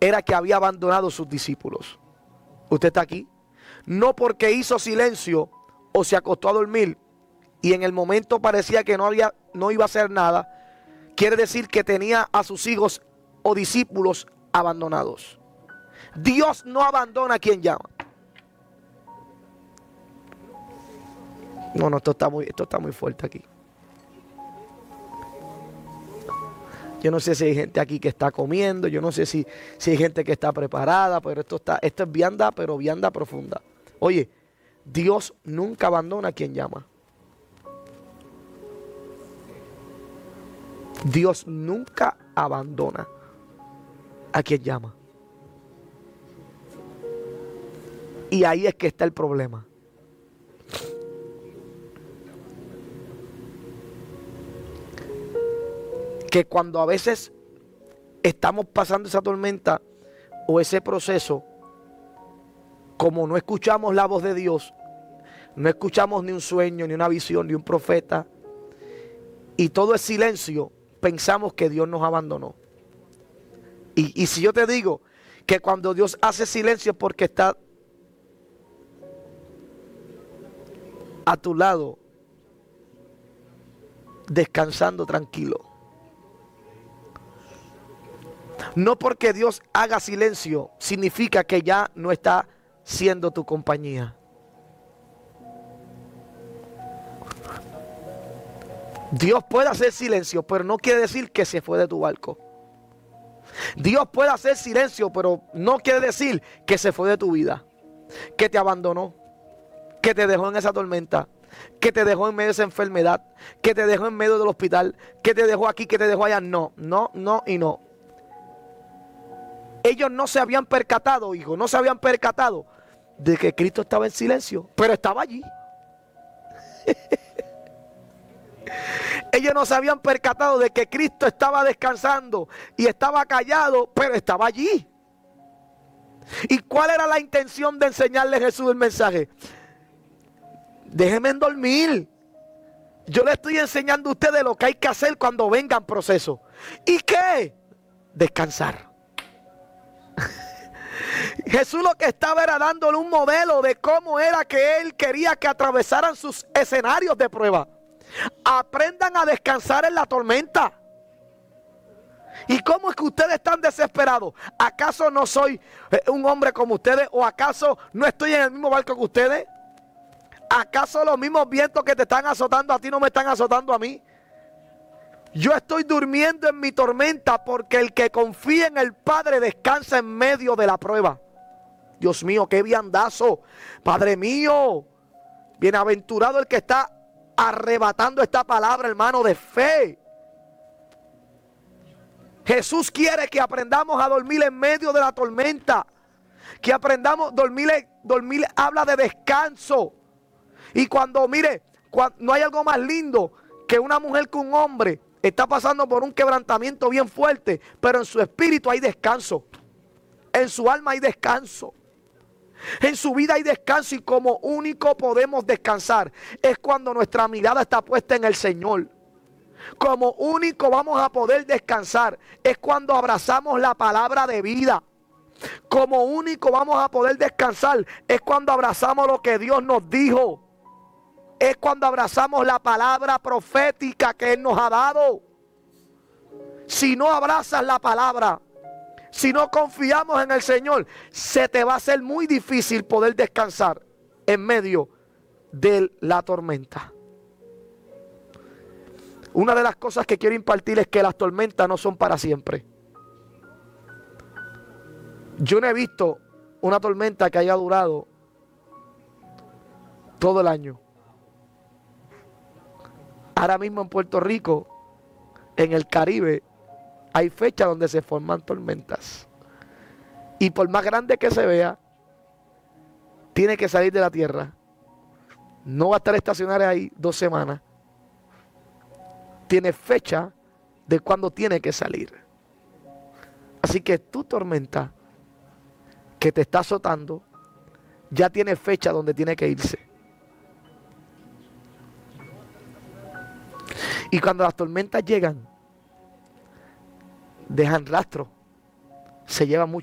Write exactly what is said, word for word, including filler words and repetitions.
era que había abandonado a sus discípulos. ¿Usted está aquí? No porque hizo silencio o se acostó a dormir y en el momento parecía que no había, no iba a hacer nada, quiere decir que tenía a sus hijos o discípulos abandonados. Dios no abandona a quien llama. No, no, esto está muy, esto está muy fuerte aquí. Yo no sé si hay gente aquí que está comiendo, yo no sé si, si hay gente que está preparada, pero esto está, esto es vianda, pero vianda profunda. Oye, Dios nunca abandona a quien llama. Dios nunca abandona a quien llama. Y ahí es que está el problema. Que cuando a veces estamos pasando esa tormenta o ese proceso, como no escuchamos la voz de Dios, no escuchamos ni un sueño, ni una visión, ni un profeta, y todo es silencio, pensamos que Dios nos abandonó. Y, y si yo te digo que cuando Dios hace silencio es porque está a tu lado, descansando tranquilo. No porque Dios haga silencio significa que ya no está siendo tu compañía. Dios puede hacer silencio, pero no quiere decir que se fue de tu barco. Dios puede hacer silencio, pero no quiere decir que se fue de tu vida, que te abandonó, que te dejó en esa tormenta, que te dejó en medio de esa enfermedad, que te dejó en medio del hospital, que te dejó aquí, que te dejó allá. No, no, no y no. Ellos no se habían percatado, hijo, no se habían percatado de que Cristo estaba en silencio, pero estaba allí. Ellos no se habían percatado de que Cristo estaba descansando y estaba callado, pero estaba allí. ¿Y cuál era la intención de enseñarle a Jesús el mensaje? Déjenme dormir. Yo le estoy enseñando a ustedes lo que hay que hacer cuando vengan procesos. ¿Y qué? Descansar. Jesús lo que estaba era dándole un modelo de cómo era que Él quería que atravesaran sus escenarios de prueba. Aprendan a descansar en la tormenta. ¿Y cómo es que ustedes están desesperados? ¿Acaso no soy un hombre como ustedes? ¿O acaso no estoy en el mismo barco que ustedes? ¿Acaso los mismos vientos que te están azotando a ti no me están azotando a mí? Yo estoy durmiendo en mi tormenta porque el que confía en el Padre descansa en medio de la prueba. Dios mío, qué viandazo. Padre mío, bienaventurado el que está arrebatando esta palabra, hermano, de fe. Jesús quiere que aprendamos a dormir en medio de la tormenta. Que aprendamos a dormir, dormir habla de descanso. Y cuando, mire, cuando, no hay algo más lindo que una mujer que un hombre está pasando por un quebrantamiento bien fuerte, pero en su espíritu hay descanso. En su alma hay descanso. En su vida hay descanso y como único podemos descansar es cuando nuestra mirada está puesta en el Señor. Como único vamos a poder descansar es cuando abrazamos la palabra de vida. Como único vamos a poder descansar es cuando abrazamos lo que Dios nos dijo. Es cuando abrazamos la palabra profética que Él nos ha dado. Si no abrazas la palabra, si no confiamos en el Señor, se te va a hacer muy difícil poder descansar en medio de la tormenta. Una de las cosas que quiero impartir es que las tormentas no son para siempre. Yo no he visto una tormenta que haya durado todo el año. Ahora mismo en Puerto Rico, en el Caribe, hay fechas donde se forman tormentas. Y por más grande que se vea, tiene que salir de la tierra. No va a estar estacionario ahí dos semanas. Tiene fecha de cuando tiene que salir. Así que tu tormenta que te está azotando ya tiene fecha donde tiene que irse. Y cuando las tormentas llegan, dejan rastro, se llevan mucho.